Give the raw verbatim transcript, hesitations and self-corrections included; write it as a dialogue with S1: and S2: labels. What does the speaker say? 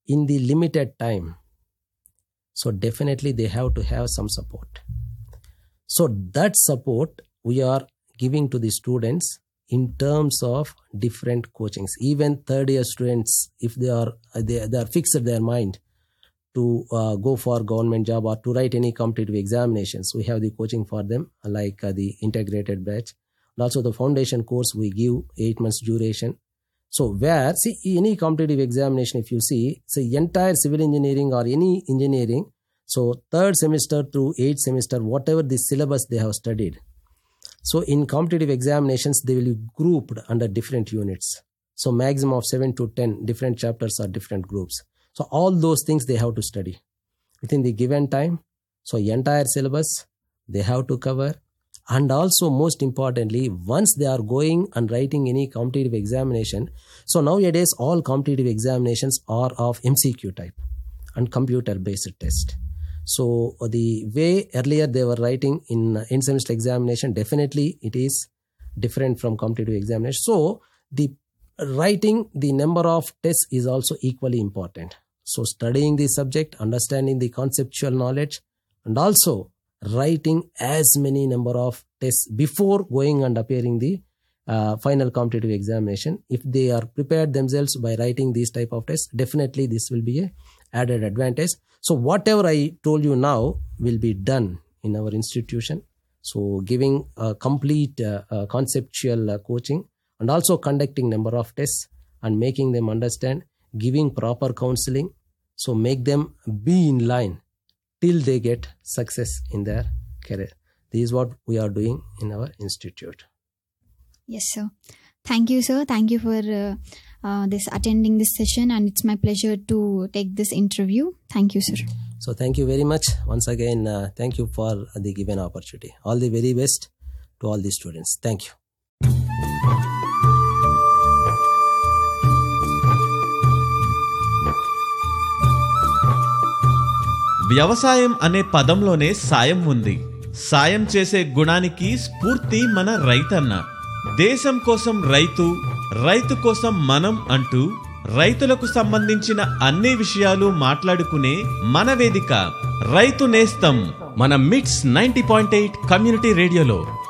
S1: in the limited time. So definitely they have to have some support. So that support we are giving to the students in terms of different coachings. Even third year students, if they are they, they are fixed their mind to uh, go for government job or to write any competitive examinations, we have the coaching for them, like uh, the integrated batch. And also the foundation course we give eight months duration. So where, see, any competitive examination, if you see, say entire civil engineering or any engineering, so third semester through eighth semester, whatever the syllabus they have studied. So in competitive examinations, they will be grouped under different units. So maximum of seven to ten different chapters or different groups. So all those things they have to study within the given time. So entire syllabus they have to cover. And also most importantly, once they are going and writing any competitive examination, so nowadays all competitive examinations are of M C Q type and computer based test. So the way earlier they were writing in end semester examination, definitely it is different from competitive examination. So the writing the number of tests is also equally important. So studying the subject, understanding the conceptual knowledge, and also writing as many number of tests before going and appearing the uh, final competitive examination. If they are prepared themselves by writing these type of tests, definitely this will be a added advantage. So whatever I told you now will be done in our institution. So giving a complete uh, uh, conceptual uh, coaching, and also conducting number of tests and making them understand, giving proper counseling. So make them be in line till they get success in their career. This is what we are doing in our institute.
S2: Yes, sir. Thank you, sir. Thank you for uh, uh, this attending this session, and it's my pleasure to take this interview. Thank you, sir.
S1: So thank you very much. Once again, uh, thank you for the given opportunity. All the very best to all the students. Thank you.
S3: వ్యవసాయం అనే పదంలోనే సాయం ఉంది. సాయం చేసే గుణానికి స్ఫూర్తి మన రైతన్న. దేశం కోసం రైతు, రైతు కోసం మనం అంటూ రైతులకు సంబంధించిన అన్ని విషయాలు మాట్లాడుకునే మన వేదిక రైతు నేస్తం మన మిట్స్ నైంటీ పాయింట్ ఎయిట్ కమ్యూనిటీ రేడియోలో.